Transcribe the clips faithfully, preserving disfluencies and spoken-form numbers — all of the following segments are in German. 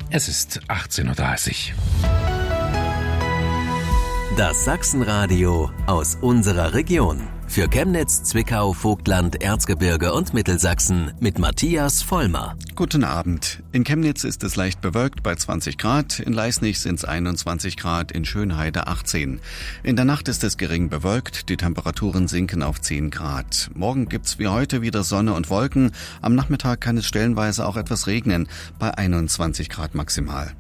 Es ist achtzehn Uhr dreißig. Das Sachsenradio aus unserer Region. Für Chemnitz, Zwickau, Vogtland, Erzgebirge und Mittelsachsen mit Matthias Vollmer. Guten Abend. In Chemnitz ist es leicht bewölkt bei zwanzig Grad, in Leisnig sind es einundzwanzig Grad, in Schönheide achtzehn. In der Nacht ist es gering bewölkt, die Temperaturen sinken auf zehn Grad. Morgen gibt's wie heute wieder Sonne und Wolken. Am Nachmittag kann es stellenweise auch etwas regnen, bei einundzwanzig Grad maximal.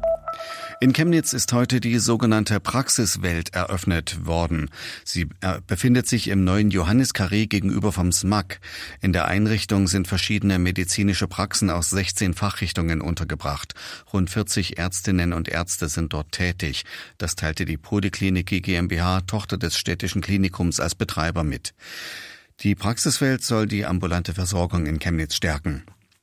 In Chemnitz ist heute die sogenannte Praxiswelt eröffnet worden. Sie äh, befindet sich im neuen Johanniskarree gegenüber vom S M A K. In der Einrichtung sind verschiedene medizinische Praxen aus sechzehn Fachrichtungen untergebracht. Rund vierzig Ärztinnen und Ärzte sind dort tätig. Das teilte die Poliklinik GmbH, Tochter des städtischen Klinikums, als Betreiber mit. Die Praxiswelt soll die ambulante Versorgung in Chemnitz stärken.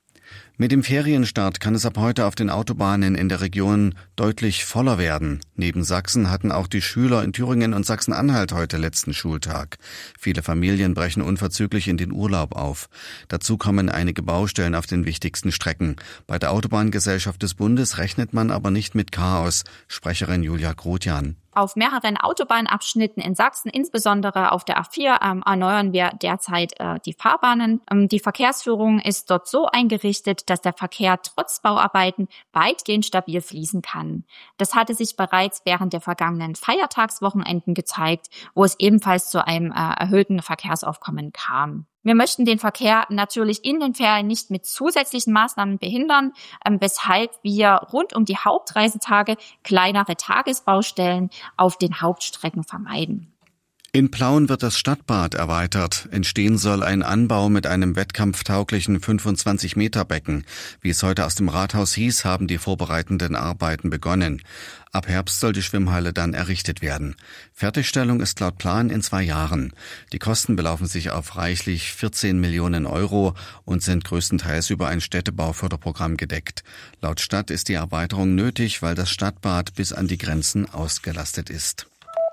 Mit dem Ferienstart kann es ab heute auf den Autobahnen in der Region deutlich voller werden. Neben Sachsen hatten auch die Schüler in Thüringen und Sachsen-Anhalt heute letzten Schultag. Viele Familien brechen unverzüglich in den Urlaub auf. Dazu kommen einige Baustellen auf den wichtigsten Strecken. Bei der Autobahngesellschaft des Bundes rechnet man aber nicht mit Chaos. Sprecherin Julia Grotjan. Auf mehreren Autobahnabschnitten in Sachsen, insbesondere auf der A vier, ähm, erneuern wir derzeit äh, die Fahrbahnen. Ähm, die Verkehrsführung ist dort so eingerichtet, dass der Verkehr trotz Bauarbeiten weitgehend stabil fließen kann. Das hatte sich bereits während der vergangenen Feiertagswochenenden gezeigt, wo es ebenfalls zu einem äh, erhöhten Verkehrsaufkommen kam. Wir möchten den Verkehr natürlich in den Ferien nicht mit zusätzlichen Maßnahmen behindern, ähm, weshalb wir rund um die Hauptreisetage kleinere Tagesbaustellen auf den Hauptstrecken vermeiden. In Plauen wird das Stadtbad erweitert. Entstehen soll ein Anbau mit einem wettkampftauglichen fünfundzwanzig Meter Becken. Wie es heute aus dem Rathaus hieß, haben die vorbereitenden Arbeiten begonnen. Ab Herbst soll die Schwimmhalle dann errichtet werden. Fertigstellung ist laut Plan in zwei Jahren. Die Kosten belaufen sich auf reichlich vierzehn Millionen Euro und sind größtenteils über ein Städtebauförderprogramm gedeckt. Laut Stadt ist die Erweiterung nötig, weil das Stadtbad bis an die Grenzen ausgelastet ist.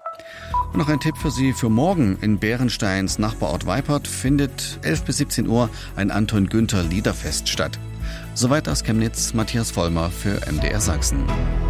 Und noch ein Tipp für Sie für morgen. In Bärensteins Nachbarort Weipert findet elf bis siebzehn Uhr ein Anton Günther Liederfest statt. Soweit aus Chemnitz, Matthias Vollmer für M D R Sachsen.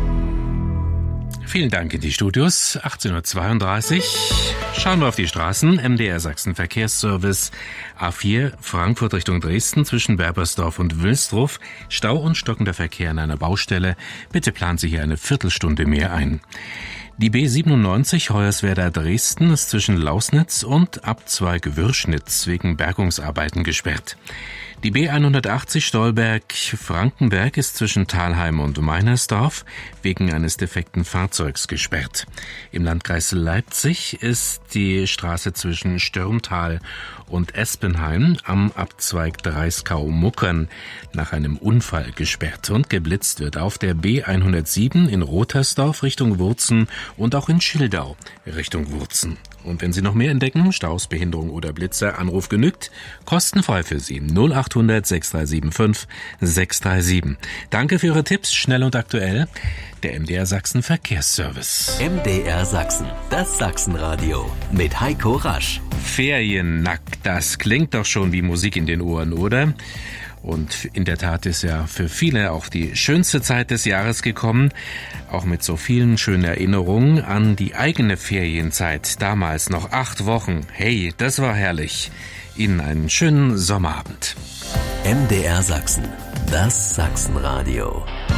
Vielen Dank in die Studios. achtzehn Uhr zweiunddreißig. Schauen wir auf die Straßen. M D R Sachsen Verkehrsservice. A vier Frankfurt Richtung Dresden zwischen Berbersdorf und Wilsdruff. Stau und stockender Verkehr an einer Baustelle. Bitte planen Sie hier eine Viertelstunde mehr ein. Die B siebenundneunzig Hoyerswerda Dresden ist zwischen Lausnitz und Abzweig Würschnitz wegen Bergungsarbeiten gesperrt. Die B hundertachtzig Stolberg-Frankenberg ist zwischen Thalheim und Meinersdorf wegen eines defekten Fahrzeugs gesperrt. Im Landkreis Leipzig ist die Straße zwischen Stürmtal und Espenheim am Abzweig Dreiskau-Muckern nach einem Unfall gesperrt und geblitzt wird auf der B hundertsieben in Rotersdorf Richtung Wurzen und auch in Schildau Richtung Wurzen. Und wenn Sie noch mehr entdecken, Staus, Behinderung oder Blitzer, Anruf genügt, kostenfrei für Sie null acht hundert sechs drei sieben fünf sechs drei sieben. Danke für Ihre Tipps, schnell und aktuell. Der M D R Sachsen Verkehrsservice. M D R Sachsen, das Sachsenradio mit Heiko Rasch. Feriennackt, das klingt doch schon wie Musik in den Ohren, oder? Und in der Tat ist ja für viele auch die schönste Zeit des Jahres gekommen, auch mit so vielen schönen Erinnerungen an die eigene Ferienzeit. Damals noch acht Wochen. Hey, das war herrlich. Ihnen einen schönen Sommerabend. M D R Sachsen, das Sachsenradio.